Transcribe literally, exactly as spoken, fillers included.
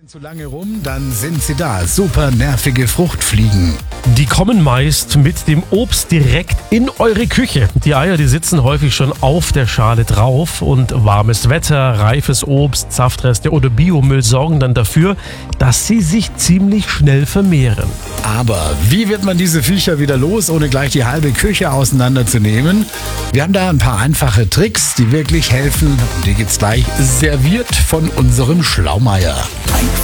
Zu lange rum, dann sind sie da. Super nervige Fruchtfliegen. Die kommen meist mit dem Obst direkt in eure Küche. Die Eier, die sitzen häufig schon auf der Schale drauf und warmes Wetter, reifes Obst, Saftreste oder Biomüll sorgen dann dafür, dass sie sich ziemlich schnell vermehren. Aber wie wird man diese Viecher wieder los, ohne gleich die halbe Küche auseinanderzunehmen? Wir haben da ein paar einfache Tricks, die wirklich helfen. Und die gibt's gleich serviert von unserem Schlaumeier.